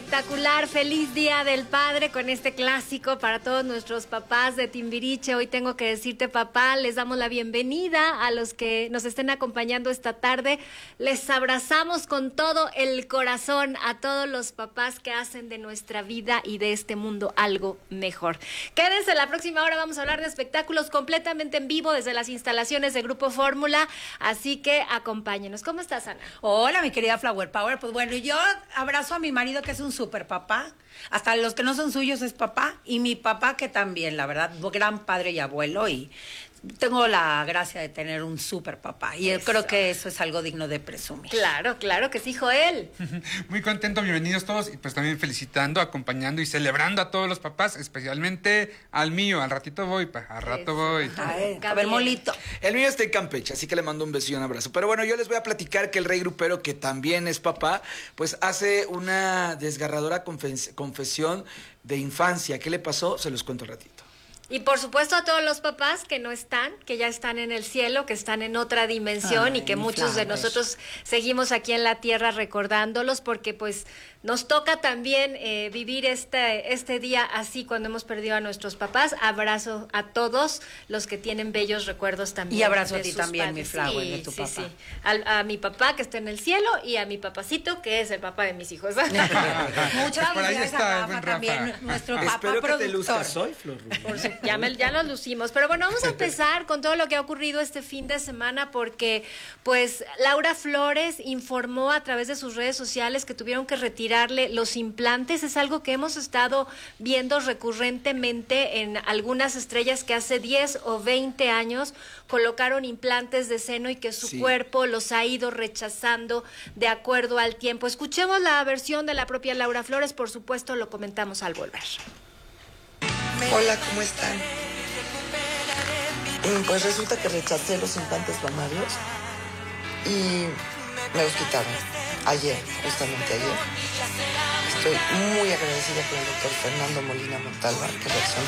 espectacular. Feliz Día del Padre con este clásico para todos nuestros papás de Timbiriche. Hoy tengo que decirte, papá, les damos la bienvenida a los que nos estén acompañando esta tarde. Les abrazamos con todo el corazón a todos los papás que hacen de nuestra vida y de este mundo algo mejor. Quédense, la próxima hora vamos a hablar de espectáculos completamente en vivo desde las instalaciones de Grupo Fórmula, así que acompáñenos. ¿Cómo estás, Ana? Hola, mi querida Flower Power. Pues bueno, yo abrazo a mi marido, que es un super papá. Hasta los que no son suyos es papá. Y mi papá, que también, la verdad, gran padre y abuelo. Y tengo la gracia de tener un super papá. Y yo creo que eso es algo digno de presumir. Claro, claro que sí, Joel. Muy contento, bienvenidos todos. Y pues también felicitando, acompañando y celebrando a todos los papás, especialmente al mío. Al ratito voy, al rato voy. A ver, Molito. El mío está en Campeche, así que le mando un beso y un abrazo. Pero bueno, yo les voy a platicar que el Rey Grupero, que también es papá, pues hace una desgarradora confesión de infancia. ¿Qué le pasó? Se los cuento al ratito. Y por supuesto a todos los papás que no están, que ya están en el cielo, que están en otra dimensión y que muchos de nosotros seguimos aquí en la tierra recordándolos, porque pues nos toca también vivir este día así cuando hemos perdido a nuestros papás. Abrazo a todos los que tienen bellos recuerdos también. Y abrazo a ti sus también, padres. mi Flower, Sí, de tu papá. Sí. A mi papá que está en el cielo y a mi papacito que es el papá de mis hijos. Muchas Por ahí gracias está, a buen Rafa también, Rafa. nuestro papá Espero que productor. te luzcas hoy, Flor. Ya los lucimos. Pero bueno, vamos a empezar con todo lo que ha ocurrido este fin de semana, porque pues Laura Flores informó a través de sus redes sociales que tuvieron que retirarle los implantes. Es algo que hemos estado viendo recurrentemente en algunas estrellas que hace 10 o 20 años colocaron implantes de seno y que su cuerpo los ha ido rechazando de acuerdo al tiempo. Escuchemos la versión de la propia Laura Flores, por supuesto lo comentamos al volver. Hola, ¿cómo están? Pues resulta que rechacé los implantes mamarios y me los quitaron ayer, justamente ayer. Estoy muy agradecida con el doctor Fernando Molina Montalva, que reaccionó